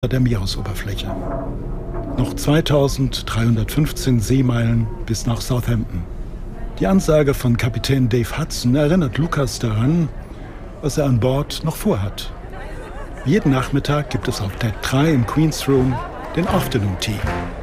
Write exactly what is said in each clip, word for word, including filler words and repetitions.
der Meeresoberfläche. Noch zweitausenddreihundertfünfzehn Seemeilen bis nach Southampton. Die Ansage von Kapitän Dave Hudson erinnert Lucas daran, was er an Bord noch vorhat. Jeden Nachmittag gibt es auf Deck drei im Queen's Room den Afternoon Tea.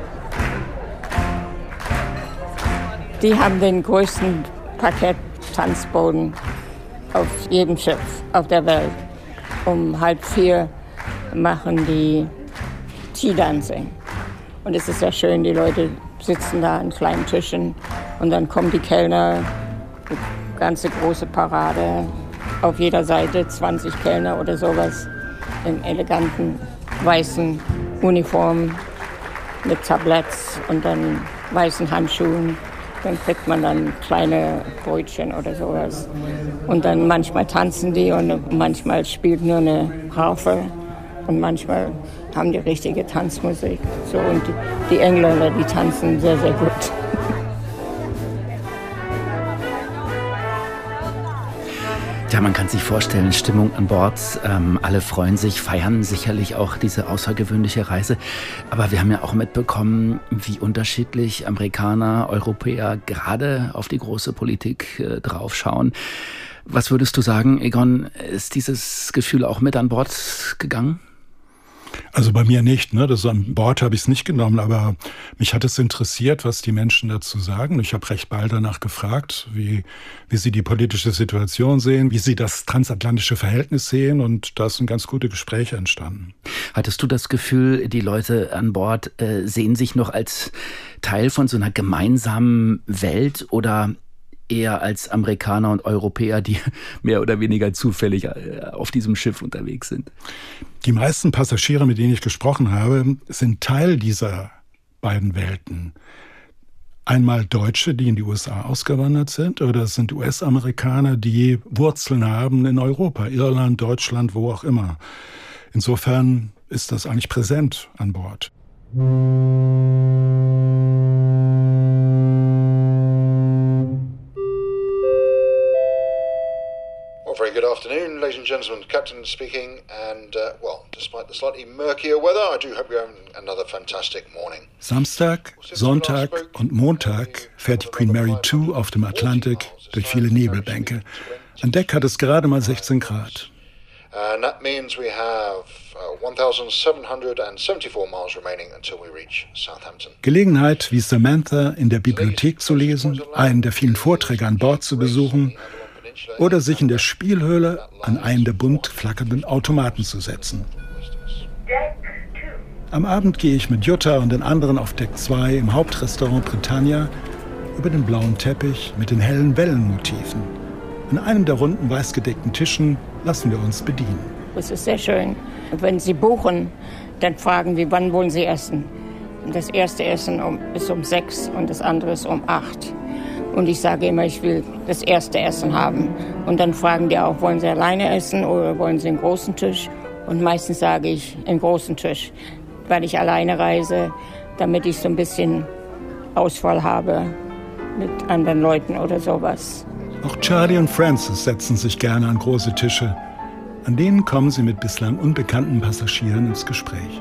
Die haben den größten Parkett-Tanzboden auf jedem Schiff auf der Welt. Um halb vier machen die Tea Dancing. Und es ist sehr schön, die Leute sitzen da an kleinen Tischen und dann kommen die Kellner, die ganze große Parade, auf jeder Seite zwanzig Kellner oder sowas in eleganten weißen Uniformen mit Tabletts und dann weißen Handschuhen. Dann kriegt man dann kleine Brötchen oder sowas. Und dann manchmal tanzen die und manchmal spielt nur eine Harfe. Und manchmal haben die richtige Tanzmusik. So, und die, die Engländer, die tanzen sehr, sehr gut. Ja, man kann sich vorstellen, Stimmung an Bord. Ähm, alle freuen sich, feiern sicherlich auch diese außergewöhnliche Reise. Aber wir haben ja auch mitbekommen, wie unterschiedlich Amerikaner, Europäer gerade auf die große Politik äh, draufschauen. Was würdest du sagen, Egon, ist dieses Gefühl auch mit an Bord gegangen? Also bei mir nicht, ne? Das an Bord habe ich es nicht genommen, aber mich hat es interessiert, was die Menschen dazu sagen. Ich habe recht bald danach gefragt, wie, wie sie die politische Situation sehen, wie sie das transatlantische Verhältnis sehen, und da sind ganz gute Gespräche entstanden. Hattest du das Gefühl, die Leute an Bord äh, sehen sich noch als Teil von so einer gemeinsamen Welt oder eher als Amerikaner und Europäer, die mehr oder weniger zufällig auf diesem Schiff unterwegs sind? Die meisten Passagiere, mit denen ich gesprochen habe, sind Teil dieser beiden Welten. Einmal Deutsche, die in die U S A ausgewandert sind, oder es sind U S-Amerikaner, die Wurzeln haben in Europa, Irland, Deutschland, wo auch immer. Insofern ist das eigentlich präsent an Bord. Very good afternoon, ladies and gentlemen. Captain speaking, and uh, well, despite the slightly murkier weather, I do hope you're having another fantastic morning. Samstag, Sonntag und Montag fährt die Queen Mary zwei auf dem Atlantik durch viele Nebelbänke. An Deck hat es gerade mal sechzehn Grad. And that means we have uh, one thousand seven hundred seventy-four miles remaining until we reach Southampton. Gelegenheit, wie Samantha in der Bibliothek zu lesen, einen der vielen Vorträge an Bord zu besuchen oder sich in der Spielhöhle an einen der bunt flackernden Automaten zu setzen. Am Abend gehe ich mit Jutta und den anderen auf Deck zwei im Hauptrestaurant Britannia über den blauen Teppich mit den hellen Wellenmotiven. An einem der runden weißgedeckten Tischen lassen wir uns bedienen. Das ist sehr schön. Wenn Sie buchen, dann fragen wir, wann wollen Sie essen? Das erste Essen um, ist um sechs und das andere ist um acht. Und ich sage immer, ich will das erste Essen haben. Und dann fragen die auch, wollen Sie alleine essen oder wollen Sie einen großen Tisch? Und meistens sage ich, einen großen Tisch, weil ich alleine reise, damit ich so ein bisschen Auswahl habe mit anderen Leuten oder sowas. Auch Charlie und Francis setzen sich gerne an große Tische. An denen kommen sie mit bislang unbekannten Passagieren ins Gespräch.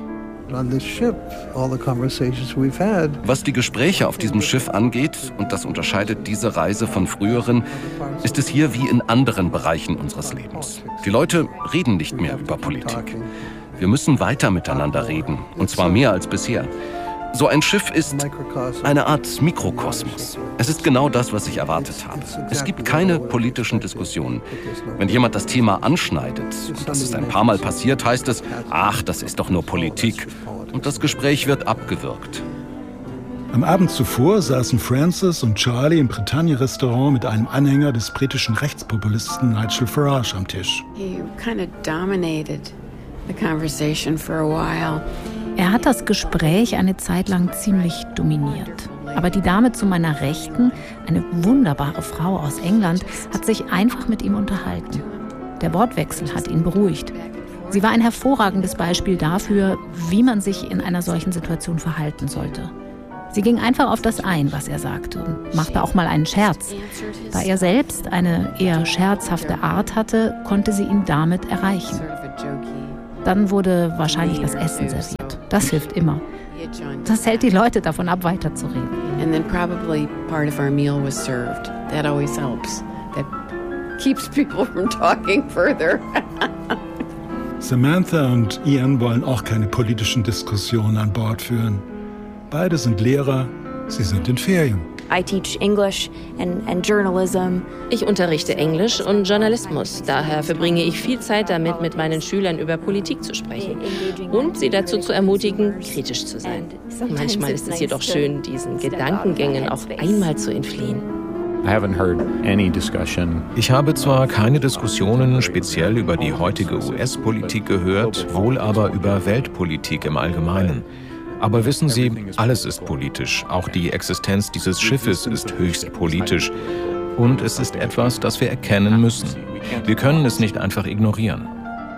Was die Gespräche auf diesem Schiff angeht, und das unterscheidet diese Reise von früheren, ist es hier wie in anderen Bereichen unseres Lebens. Die Leute reden nicht mehr über Politik. Wir müssen weiter miteinander reden, und zwar mehr als bisher. So ein Schiff ist eine Art Mikrokosmos. Es ist genau das, was ich erwartet habe. Es gibt keine politischen Diskussionen. Wenn jemand das Thema anschneidet, und das ist ein paar Mal passiert, heißt es, ach, das ist doch nur Politik. Und das Gespräch wird abgewürgt. Am Abend zuvor saßen Francis und Charlie im Britannia-Restaurant mit einem Anhänger des britischen Rechtspopulisten Nigel Farage am Tisch. You kind of dominated the conversation for a while. Er hat das Gespräch eine Zeit lang ziemlich dominiert. Aber die Dame zu meiner Rechten, eine wunderbare Frau aus England, hat sich einfach mit ihm unterhalten. Der Wortwechsel hat ihn beruhigt. Sie war ein hervorragendes Beispiel dafür, wie man sich in einer solchen Situation verhalten sollte. Sie ging einfach auf das ein, was er sagte, und machte auch mal einen Scherz. Da er selbst eine eher scherzhafte Art hatte, konnte sie ihn damit erreichen. Dann wurde wahrscheinlich das Essen serviert. Das hilft immer. Das hält die Leute davon ab, weiterzureden. And then probably part of our meal was served. That always helps. That keeps people from talking further. Samantha und Ian wollen auch keine politischen Diskussionen an Bord führen. Beide sind Lehrer, sie sind in Ferien. I teach English and, and journalism. Ich unterrichte Englisch und Journalismus. Daher verbringe ich viel Zeit damit, mit meinen Schülern über Politik zu sprechen und sie dazu zu ermutigen, kritisch zu sein. Manchmal ist es jedoch schön, diesen Gedankengängen auch einmal zu entfliehen. Ich habe zwar keine Diskussionen speziell über die heutige U S-Politik gehört, wohl aber über Weltpolitik im Allgemeinen. Aber wissen Sie, alles ist politisch. Auch die Existenz dieses Schiffes ist höchst politisch. Und es ist etwas, das wir erkennen müssen. Wir können es nicht einfach ignorieren.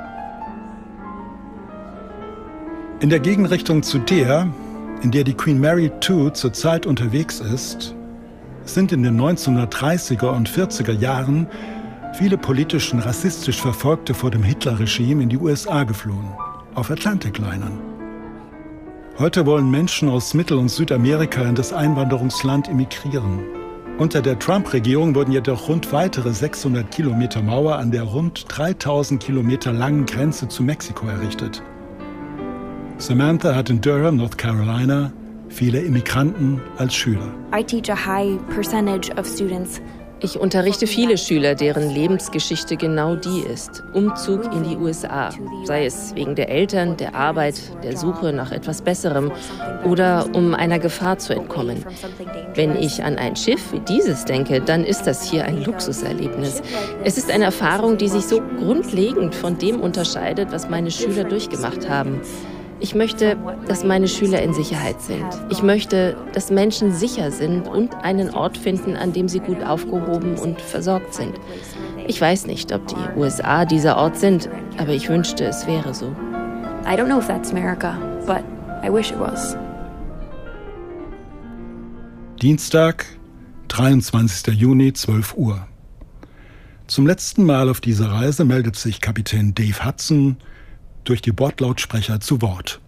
In der Gegenrichtung zu der, in der die Queen Mary zwei zurzeit unterwegs ist, sind in den neunzehnhundertdreißiger und vierziger Jahren viele politisch und rassistisch Verfolgte vor dem Hitlerregime in die U S A geflohen, auf Atlantiklinern. Heute wollen Menschen aus Mittel- und Südamerika in das Einwanderungsland emigrieren. Unter der Trump-Regierung wurden jedoch rund weitere sechshundert Kilometer Mauer an der rund dreitausend Kilometer langen Grenze zu Mexiko errichtet. Samantha hat in Durham, North Carolina, viele Immigranten als Schüler. I teach a high percentage of students. Ich unterrichte viele Schüler, deren Lebensgeschichte genau die ist. Umzug in die U S A. Sei es wegen der Eltern, der Arbeit, der Suche nach etwas Besserem oder um einer Gefahr zu entkommen. Wenn ich an ein Schiff wie dieses denke, dann ist das hier ein Luxuserlebnis. Es ist eine Erfahrung, die sich so grundlegend von dem unterscheidet, was meine Schüler durchgemacht haben. Ich möchte, dass meine Schüler in Sicherheit sind. Ich möchte, dass Menschen sicher sind und einen Ort finden, an dem sie gut aufgehoben und versorgt sind. Ich weiß nicht, ob die U S A dieser Ort sind, aber ich wünschte, es wäre so. I don't know if that's America, but I wish it was. Dienstag, dreiundzwanzigster Juni, zwölf Uhr. Zum letzten Mal auf dieser Reise meldet sich Kapitän Dave Hudson durch die Bordlautsprecher zu Wort.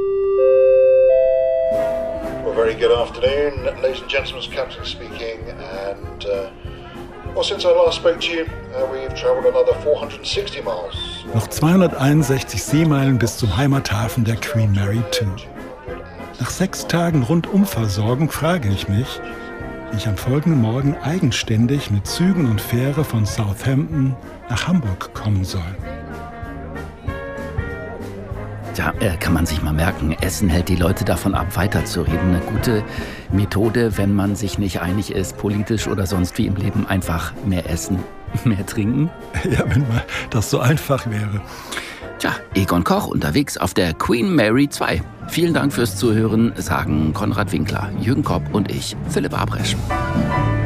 Well, very good afternoon, ladies and gentlemen, Captain speaking, and uh, well, since I last spoke to you, uh, we've travelled another four hundred sixty miles. Noch zweihunderteinundsechzig Seemeilen bis zum Heimathafen der Queen Mary zwei. Nach sechs Tagen Rundumversorgung frage ich mich, wie ich am folgenden Morgen eigenständig mit Zügen und Fähre von Southampton nach Hamburg kommen soll. Ja, kann man sich mal merken, Essen hält die Leute davon ab, weiterzureden. Eine gute Methode, wenn man sich nicht einig ist, politisch oder sonst wie im Leben, einfach mehr essen, mehr trinken. Ja, wenn mal das so einfach wäre. Tja, Egon Koch unterwegs auf der Queen Mary zwei. Vielen Dank fürs Zuhören, sagen Konrad Winkler, Jürgen Kopp und ich, Philipp Abresch.